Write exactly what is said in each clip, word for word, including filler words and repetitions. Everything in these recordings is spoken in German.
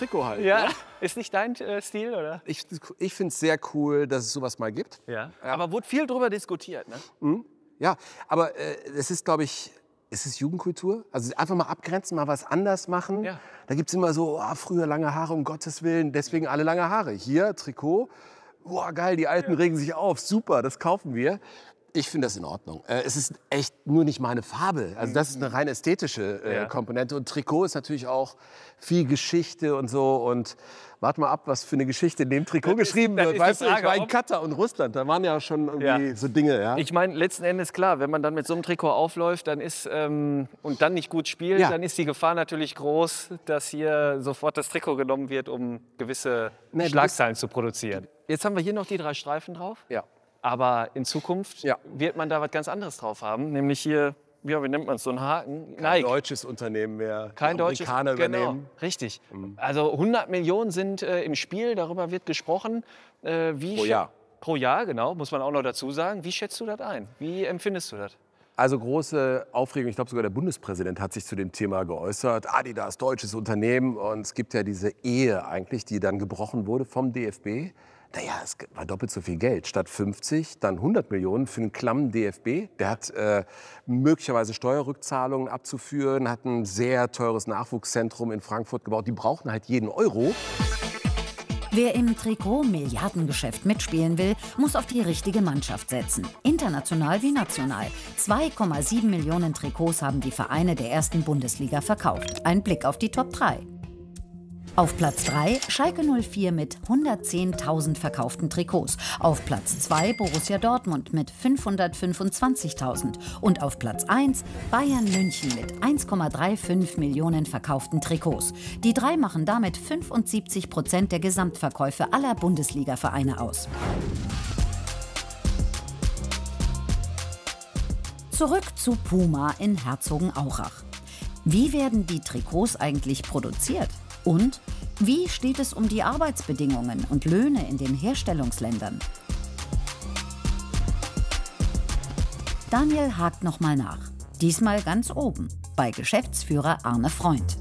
Trikot halt. Ja, Ne? ist nicht dein äh, Stil, oder? Ich, ich finde es sehr cool, dass es sowas mal gibt. Ja. Aber wurde viel drüber diskutiert, ne? Mhm. Ja, aber äh, es ist, glaube ich, ist es Jugendkultur? Also einfach mal abgrenzen, mal was anders machen. Ja. Da gibt es immer so, oh, früher lange Haare, um Gottes Willen, deswegen alle lange Haare. Hier, Trikot, boah, geil, die Alten Ja. regen sich auf, super, das kaufen wir. Ich finde das in Ordnung. Äh, es ist echt nur nicht meine Farbe. Also das ist eine rein ästhetische äh, Ja. Komponente. Und Trikot ist natürlich auch viel Geschichte und so. Und warte mal ab, was für eine Geschichte in dem Trikot Das ist- geschrieben das wird. ist die Weißt du, ich Frage, war in ob- Katar und Russland, da waren ja schon irgendwie Ja. so Dinge. Ja? Ich meine, letzten Endes klar, wenn man dann mit so einem Trikot aufläuft, dann ist ähm, und dann nicht gut spielt, Ja. dann ist die Gefahr natürlich groß, dass hier sofort das Trikot genommen wird, um gewisse Nee, du Schlagzeilen zu produzieren. Jetzt haben wir hier noch die drei Streifen drauf. Ja. Aber in Zukunft Ja. wird man da was ganz anderes drauf haben, nämlich hier, ja, wie nennt man es, so einen Haken? Kein Nike. deutsches Unternehmen mehr. Kein Die deutsches, Amerikaner genau, übernehmen. richtig. Also hundert Millionen sind äh, im Spiel, darüber wird gesprochen. Äh, wie Pro schä- Jahr. Pro Jahr, genau, muss man auch noch dazu sagen. Wie schätzt du das ein? Wie empfindest du das? Also große Aufregung. Ich glaube, sogar der Bundespräsident hat sich zu dem Thema geäußert. Adidas, deutsches Unternehmen. Und es gibt ja diese Ehe eigentlich, die dann gebrochen wurde vom D F B. Naja, es war doppelt so viel Geld. Statt fünfzig, dann hundert Millionen für einen klammen D F B. Der hat äh, möglicherweise Steuerrückzahlungen abzuführen, hat ein sehr teures Nachwuchszentrum in Frankfurt gebaut. Die brauchen halt jeden Euro. Wer im Trikot-Milliardengeschäft mitspielen will, muss auf die richtige Mannschaft setzen. International wie national. zwei Komma sieben Millionen Trikots haben die Vereine der ersten Bundesliga verkauft. Ein Blick auf die Top drei. Auf Platz drei Schalke null vier mit hundertzehntausend verkauften Trikots. Auf Platz zwei Borussia Dortmund mit fünfhundertfünfundzwanzigtausend. Und auf Platz eins Bayern München mit eins Komma fünfunddreißig Millionen verkauften Trikots. Die drei machen damit fünfundsiebzig Prozent der Gesamtverkäufe aller Bundesliga-Vereine aus. Zurück zu Puma in Herzogenaurach. Wie werden die Trikots eigentlich produziert? Und wie steht es um die Arbeitsbedingungen und Löhne in den Herstellungsländern? Daniel hakt noch mal nach. Diesmal ganz oben, bei Geschäftsführer Arne Freund.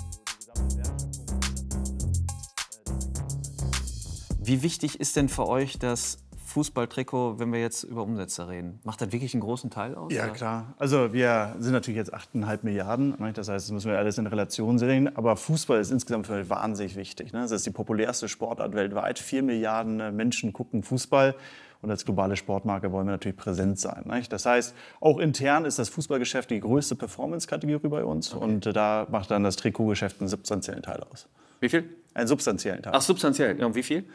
Wie wichtig ist denn für euch das Fußballtrikot, wenn wir jetzt über Umsätze reden? Macht das wirklich einen großen Teil aus? Ja, oder? klar. Also wir sind natürlich jetzt acht Komma fünf Milliarden. Ne? Das heißt, das müssen wir alles in Relation sehen. Aber Fußball ist insgesamt für wahnsinnig wichtig. Ne? Das ist die populärste Sportart weltweit. Vier Milliarden Menschen gucken Fußball. Und als globale Sportmarke wollen wir natürlich präsent sein. Ne? Das heißt, auch intern ist das Fußballgeschäft die größte Performance-Kategorie bei uns. Okay. Und äh, da macht dann das Trikotgeschäft einen substanziellen Teil aus. Wie viel? Einen substanziellen Teil. Ach, substanziell. Ja, und wie viel?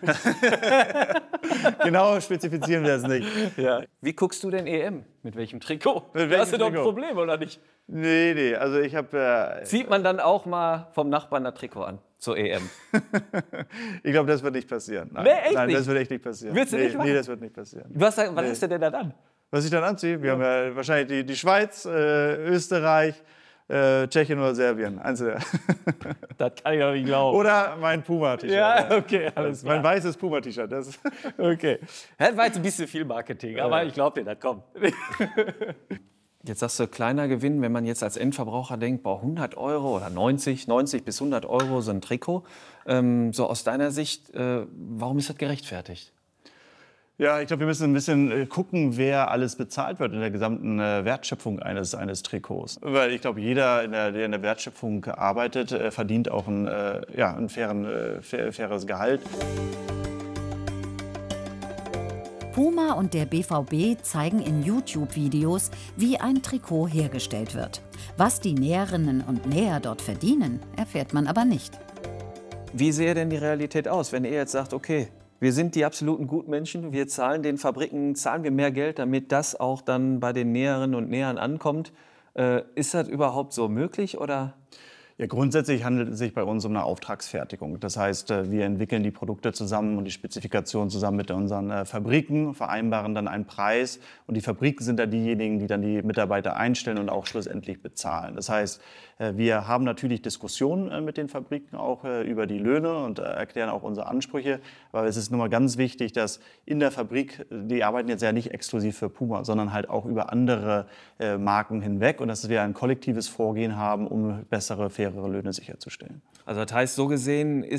Genau spezifizieren wir es nicht. Ja. Wie guckst du denn E M? Mit welchem Trikot? Mit Da hast du welchem doch ein Trikot? Problem, oder nicht? Nee, nee. Also ich habe... Äh, Sieht man dann auch mal vom Nachbarn das Trikot an zur E M? ich glaube, das wird nicht passieren. Nein, Nee, echt Nein nicht? das wird echt nicht passieren. Willst du nee, nicht machen? Nee, das wird nicht passieren. Was, was Nee. hast du denn da dann? Was ich dann anziehe? Wir haben ja wahrscheinlich die, die Schweiz, äh, Österreich, äh, Tschechien oder Serbien. Eins der. Das kann ich doch nicht glauben. Oder mein Puma-T-Shirt. Ja, okay, alles Mein klar. weißes Puma-T-Shirt. Das Okay. Das war jetzt ein bisschen viel Marketing, aber ich glaube dir, das kommt. Jetzt sagst du, kleiner Gewinn, wenn man jetzt als Endverbraucher denkt, boah, hundert Euro oder neunzig, neunzig bis hundert Euro so ein Trikot. Ähm, so aus deiner Sicht, äh, warum ist das gerechtfertigt? Ja, ich glaube, wir müssen ein bisschen äh, gucken, wer alles bezahlt wird in der gesamten äh, Wertschöpfung eines, eines Trikots. Weil ich glaube, jeder, in der, der in der Wertschöpfung arbeitet, äh, verdient auch ein, äh, ja, ein fairen, äh, fair, faires Gehalt. Puma und der B V B zeigen in YouTube-Videos, wie ein Trikot hergestellt wird. Was die Näherinnen und Näher dort verdienen, erfährt man aber nicht. Wie sähe denn die Realität aus, wenn ihr jetzt sagt, okay, wir sind die absoluten Gutmenschen, wir zahlen den Fabriken, zahlen wir mehr Geld, damit das auch dann bei den Näherinnen und Nähern ankommt. Äh, ist das überhaupt so möglich, oder? Ja, grundsätzlich handelt es sich bei uns um eine Auftragsfertigung. Das heißt, wir entwickeln die Produkte zusammen und die Spezifikationen zusammen mit unseren Fabriken, vereinbaren dann einen Preis. Und die Fabriken sind dann diejenigen, die dann die Mitarbeiter einstellen und auch schlussendlich bezahlen. Das heißt, wir haben natürlich Diskussionen mit den Fabriken auch über die Löhne und erklären auch unsere Ansprüche. Aber es ist nun mal ganz wichtig, dass in der Fabrik, die arbeiten jetzt ja nicht exklusiv für Puma, sondern halt auch über andere Marken hinweg. Und dass wir ein kollektives Vorgehen haben, um bessere, faire Löhne sicherzustellen. Also das heißt, so gesehen ist